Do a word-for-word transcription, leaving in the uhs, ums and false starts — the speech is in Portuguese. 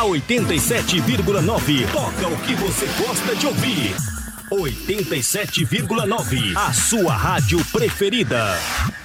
oitenta e sete vírgula nove toca o que você gosta de ouvir. oitenta e sete vírgula nove, a sua rádio preferida.